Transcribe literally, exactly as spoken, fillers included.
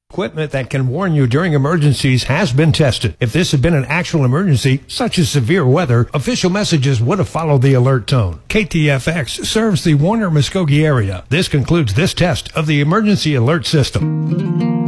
Equipment that can warn you during emergencies has been tested. If this had been an actual emergency, such as severe weather, official messages would have followed the alert tone. K T F X serves the Warner-Muskogee area. This concludes this test of the emergency alert system.